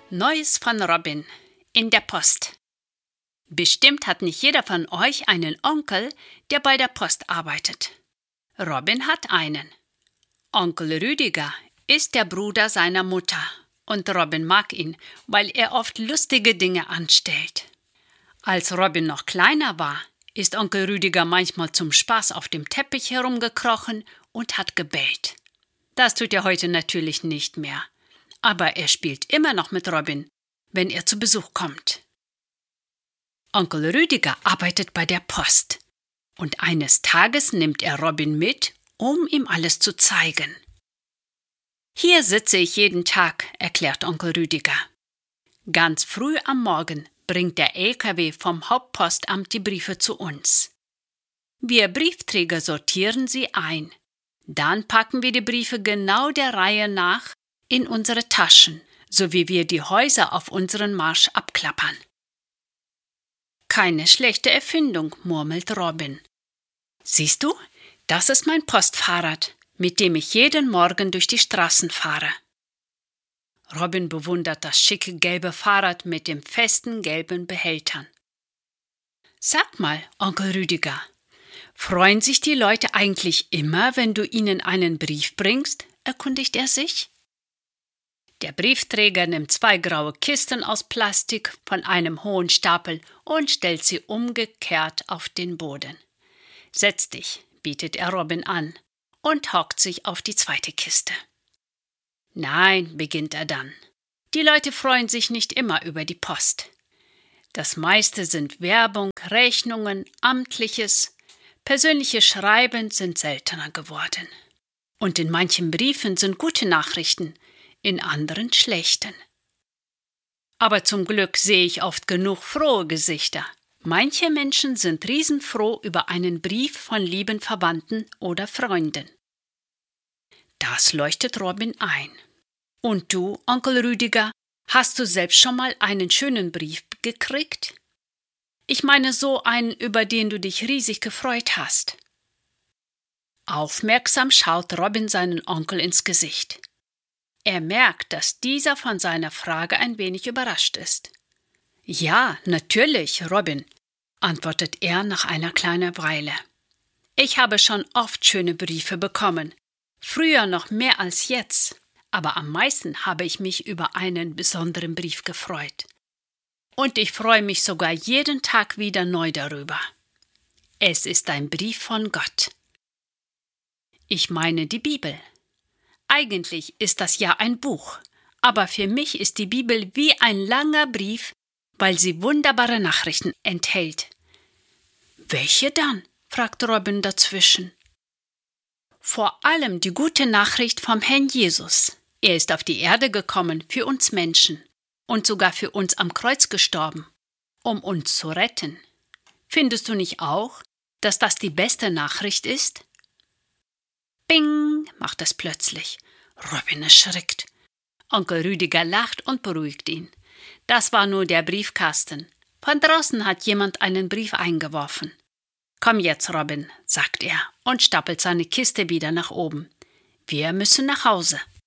Neues von Robin in der Post. Bestimmt hat nicht jeder von euch einen Onkel, der bei der Post arbeitet. Robin hat einen. Onkel Rüdiger ist der Bruder seiner Mutter und Robin mag ihn, weil er oft lustige Dinge anstellt. Als Robin noch kleiner war, ist Onkel Rüdiger manchmal zum Spaß auf dem Teppich herumgekrochen und hat gebellt. Das tut er heute natürlich nicht mehr. Aber er spielt immer noch mit Robin, wenn er zu Besuch kommt. Onkel Rüdiger arbeitet bei der Post und eines Tages nimmt er Robin mit, um ihm alles zu zeigen. Hier sitze ich jeden Tag, erklärt Onkel Rüdiger. Ganz früh am Morgen bringt der LKW vom Hauptpostamt die Briefe zu uns. Wir Briefträger sortieren sie ein. Dann packen wir die Briefe genau der Reihe nach in unsere Taschen, so wie wir die Häuser auf unseren Marsch abklappern. Keine schlechte Erfindung, murmelt Robin. Siehst du, das ist mein Postfahrrad, mit dem ich jeden Morgen durch die Straßen fahre. Robin bewundert das schicke gelbe Fahrrad mit den festen gelben Behältern. Sag mal, Onkel Rüdiger, freuen sich die Leute eigentlich immer, wenn du ihnen einen Brief bringst? Erkundigt er sich. Der Briefträger nimmt 2 graue Kisten aus Plastik von einem hohen Stapel und stellt sie umgekehrt auf den Boden. Setz dich, bietet er Robin an und hockt sich auf die 2. Kiste. Nein, beginnt er dann. Die Leute freuen sich nicht immer über die Post. Das meiste sind Werbung, Rechnungen, Amtliches. Persönliche Schreiben sind seltener geworden. Und in manchen Briefen sind gute Nachrichten, in anderen schlechten. Aber zum Glück sehe ich oft genug frohe Gesichter. Manche Menschen sind riesenfroh über einen Brief von lieben Verwandten oder Freunden. Das leuchtet Robin ein. Und du, Onkel Rüdiger, hast du selbst schon mal einen schönen Brief gekriegt? Ich meine so einen, über den du dich riesig gefreut hast. Aufmerksam schaut Robin seinen Onkel ins Gesicht. Er merkt, dass dieser von seiner Frage ein wenig überrascht ist. Ja, natürlich, Robin, antwortet er nach einer kleinen Weile. Ich habe schon oft schöne Briefe bekommen, früher noch mehr als jetzt, aber am meisten habe ich mich über einen besonderen Brief gefreut. Und ich freue mich sogar jeden Tag wieder neu darüber. Es ist ein Brief von Gott. Ich meine die Bibel. Eigentlich ist das ja ein Buch, aber für mich ist die Bibel wie ein langer Brief, weil sie wunderbare Nachrichten enthält. Welche dann? Fragt Robin dazwischen. Vor allem die gute Nachricht vom Herrn Jesus. Er ist auf die Erde gekommen für uns Menschen und sogar für uns am Kreuz gestorben, um uns zu retten. Findest du nicht auch, dass das die beste Nachricht ist? Bing, macht es plötzlich. Robin erschrickt. Onkel Rüdiger lacht und beruhigt ihn. Das war nur der Briefkasten. Von draußen hat jemand einen Brief eingeworfen. Komm jetzt, Robin, sagt er und stapelt seine Kiste wieder nach oben. Wir müssen nach Hause.